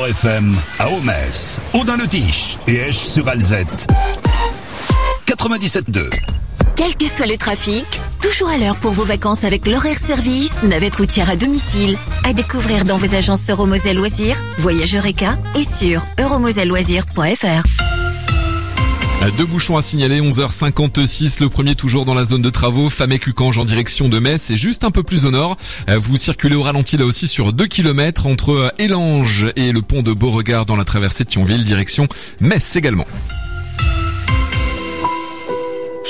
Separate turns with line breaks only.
Beurre FM à Omès, Audun-le-Tiche et Esch-sur-Alzette. 97.2.
Quel que soit le trafic, toujours à l'heure pour vos vacances avec l'horaire service, navette routière à domicile. À découvrir dans vos agences Euromoselle Loisirs, Voyage Eureka et sur euromoselleloisirs.fr.
2 bouchons à signaler, 11h56, le premier toujours dans la zone de travaux, Famec-Ucange en direction de Metz et juste un peu plus au nord. Vous circulez au ralenti là aussi sur 2 km entre Élange et le pont de Beauregard dans la traversée de Thionville, direction Metz également.